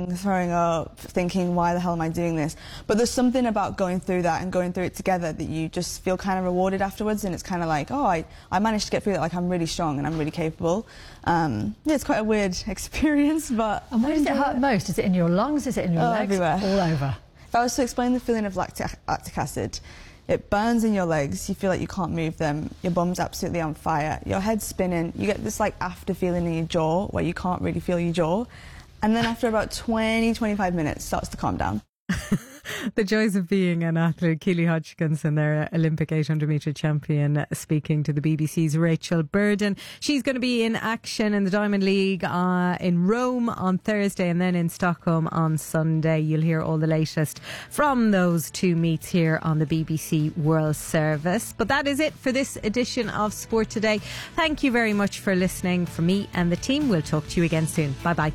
throwing up, thinking, why the hell am I doing this? But there's something about going through that and going through it together that you just feel kind of rewarded afterwards, and it's kind of like, oh, I managed to get through that, like I'm really strong and I'm really capable. Yeah, it's quite a weird experience, but... And where does it hurt most? Is it in your lungs? Is it in your legs? Everywhere. All over. If I was to explain the feeling of lactic acid, it burns in your legs, you feel like you can't move them, your bum's absolutely on fire, your head's spinning, you get this like after feeling in your jaw where you can't really feel your jaw, and then after about 20-25 minutes it starts to calm down. The joys of being an athlete. Keely Hodgkinson, their Olympic 800-metre champion, speaking to the BBC's Rachel Burden. She's going to be in action in the Diamond League in Rome on Thursday and then in Stockholm on Sunday. You'll hear all the latest from those two meets here on the BBC World Service. But that is it for this edition of Sport Today. Thank you very much for listening. From me and the team, we'll talk to you again soon. Bye-bye.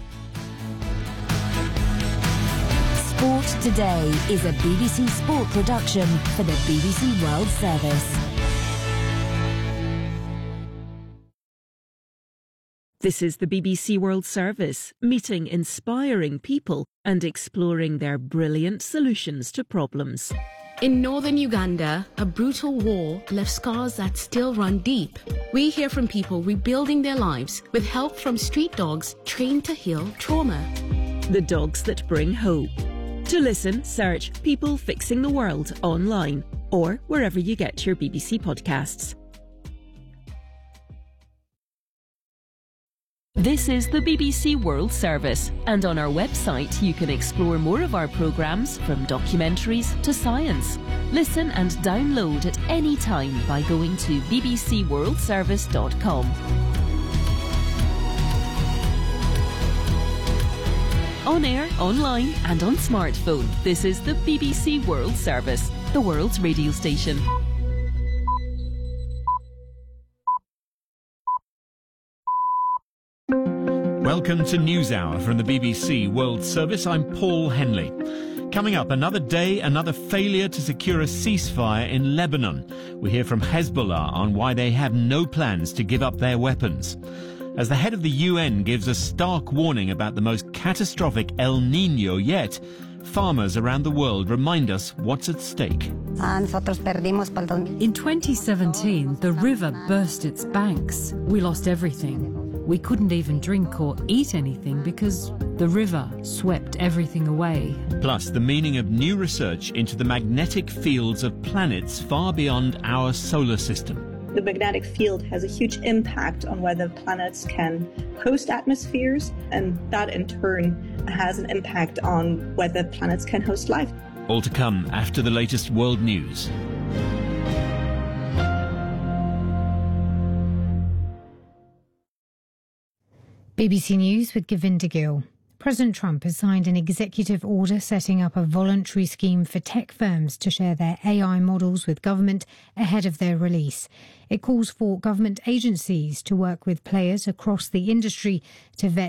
Sport Today is a BBC Sport production for the BBC World Service. This is the BBC World Service, meeting inspiring people and exploring their brilliant solutions to problems. In northern Uganda, a brutal war left scars that still run deep. We hear from people rebuilding their lives with help from street dogs trained to heal trauma. The dogs that bring hope. To listen, search People Fixing the World online or wherever you get your BBC podcasts. This is the BBC World Service, and on our website you can explore more of our programmes, from documentaries to science. Listen and download at any time by going to bbcworldservice.com. On air, online and on smartphone, this is the BBC World Service, the world's radio station. Welcome to NewsHour from the BBC World Service. I'm Paul Henley. Coming up, another day, another failure to secure a ceasefire in Lebanon. We hear from Hezbollah on why they have no plans to give up their weapons. As the head of the UN gives a stark warning about the most catastrophic El Niño yet, farmers around the world remind us what's at stake. In 2017, the river burst its banks. We lost everything. We couldn't even drink or eat anything because the river swept everything away. Plus, the meaning of new research into the magnetic fields of planets far beyond our solar system. The magnetic field has a huge impact on whether planets can host atmospheres, and that in turn has an impact on whether planets can host life. All to come after the latest world news. BBC News with Govinda Gill. President Trump has signed an executive order setting up a voluntary scheme for tech firms to share their AI models with government ahead of their release. It calls for government agencies to work with players across the industry to vet